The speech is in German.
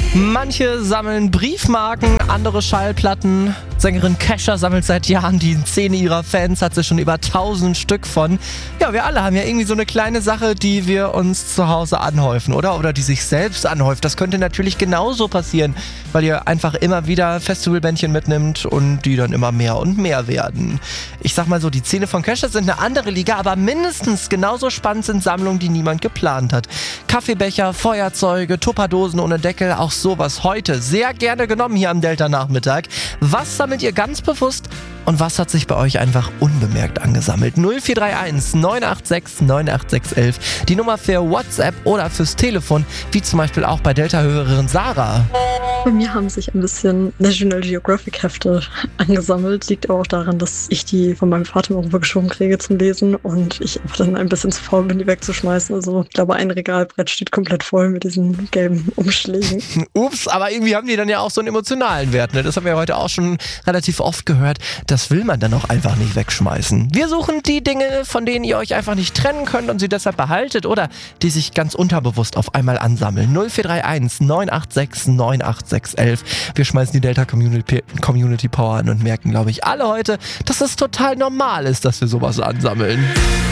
Manche sammeln Briefmarken, andere Schallplatten. Sängerin Kesha sammelt seit Jahren die Zähne ihrer Fans, hat sie schon über 1000 Stück von. Ja, wir alle haben ja irgendwie so eine kleine Sache, die wir uns zu Hause anhäufen, oder? Oder die sich selbst anhäuft. Das könnte natürlich genauso passieren, weil ihr einfach immer wieder Festivalbändchen mitnimmt und die dann immer mehr und mehr werden. Ich sag mal so, die Zähne von Kesha sind eine andere Liga, aber mindestens genauso spannend sind Sammlungen, die niemand geplant hat. Kaffeebecher, Feuerzeuge, Tupperdosen ohne Deckel, auch sowas heute sehr gerne genommen hier am Delta-Nachmittag. Was sammelt ihr ganz bewusst und was hat sich bei euch einfach unbemerkt angesammelt? 0431 986 98611, die Nummer für WhatsApp oder fürs Telefon, wie zum Beispiel auch bei Delta-Hörerin Sarah. Bei mir haben sich ein bisschen National Geographic Hefte angesammelt. Liegt aber auch daran, dass ich die von meinem Vater mal rübergeschoben kriege zum Lesen und ich einfach dann ein bisschen zu faul bin, die wegzuschmeißen. Also ich glaube, ein Regalbrett steht komplett voll mit diesen gelben Umschlägen. Ups, aber irgendwie haben die dann ja auch so einen emotionalen Wert, ne? Das haben wir heute auch schon relativ oft gehört. Das will man dann auch einfach nicht wegschmeißen. Wir suchen die Dinge, von denen ihr euch einfach nicht trennen könnt und sie deshalb behaltet oder die sich ganz unterbewusst auf einmal ansammeln. 0431 986 98611. Wir schmeißen die Delta Community Power an und merken, glaube ich, alle heute, dass es total normal ist, dass wir sowas ansammeln.